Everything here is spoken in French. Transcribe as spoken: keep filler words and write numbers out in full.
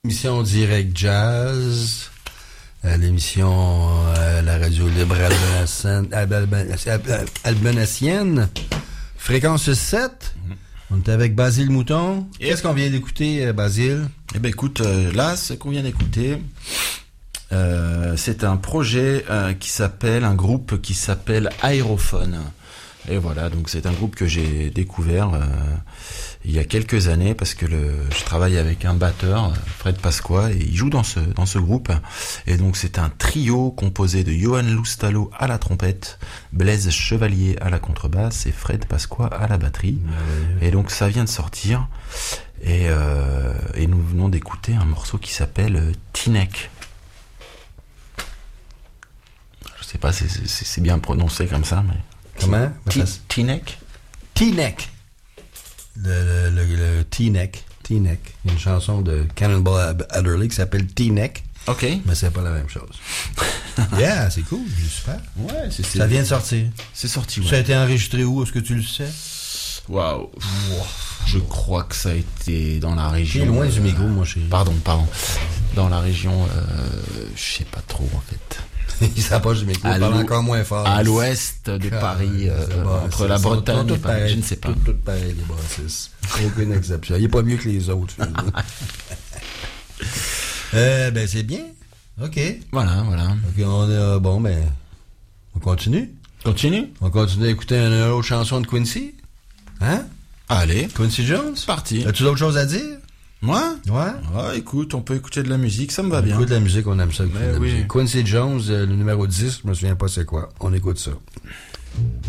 Émission Direct Jazz, euh, l'émission euh, la radio libre albanasienne, alban- albanasienne, fréquence sept. Mm-hmm. On est avec Basile Mouton. Et qu'est-ce qu'on vient d'écouter, Basile? Eh ben écoute, euh, là, ce qu'on vient d'écouter, euh, c'est un projet euh, qui s'appelle, un groupe qui s'appelle Aérophone. Et voilà, donc c'est un groupe que j'ai découvert euh, il y a quelques années parce que le, je travaille avec un batteur, Fred Pasqua, et il joue dans ce dans ce groupe. Et donc c'est un trio composé de Johan Loustalo à la trompette, Blaise Chevalier à la contrebasse et Fred Pasqua à la batterie. Ouais. Et donc ça vient de sortir et euh, et nous venons d'écouter un morceau qui s'appelle Tinek. Je sais pas si c'est, c'est, c'est bien prononcé comme ça, mais comment? Tinek. Tinek. Le, le, le, le T-Neck. T-Neck. Il y a une chanson de Cannonball Adderley qui s'appelle T-Neck. OK. Mais c'est pas la même chose. Yeah, c'est cool. Super. Ouais, c'est, c'est... Ça vient de sortir. C'est sorti, ouais. Ça a été enregistré où? Est-ce que tu le sais? Waouh. Wow. Je crois que ça a été dans la région... T'es loin euh... du micro, mon chéri. Pardon, pardon. Dans la région... Euh... Je sais pas trop, en fait. Il s'approche du micro, il parle encore moins fort. À l'ouest de ah, Paris, euh, bon, entre c'est, la Bretagne et Paris, je ne sais pas. Tout, tout pareil, les bassistes. Aucune exception. Il est pas mieux que les autres. euh, ben, c'est bien. OK. Voilà, voilà. OK, on est, bon, ben, on continue. Continue. On continue à écouter une autre chanson de Quincy. Hein? Allez. Quincy Jones? Parti. As-tu d'autres choses à dire? Moi? Ouais. Ah, écoute, on peut écouter de la musique, ça me va on bien. Écoute de la musique, on aime ça. Oui. Quincy Jones, le numéro dix, je me souviens pas c'est quoi. On écoute ça.